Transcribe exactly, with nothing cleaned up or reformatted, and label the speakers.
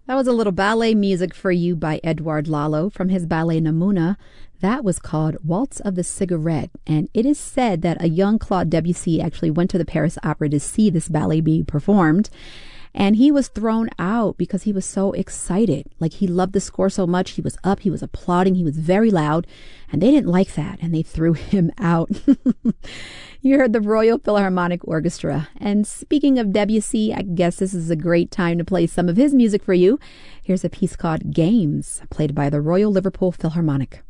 Speaker 1: That was a little ballet music for you by Edouard Lalo from his ballet Namuna. That was called Waltz of the Cigarette. And it is said that a young Claude Debussy actually went to the Paris Opera to see this ballet being performed. And he was thrown out because he was so excited. Like, he loved the score so much. He was up, he was applauding, he was very loud. And they didn't like that, and they threw him out. You heard the Royal Philharmonic Orchestra. And speaking of Debussy, I guess this is a great time to play some of his music for you. Here's a piece called Games, played by the Royal Liverpool Philharmonic.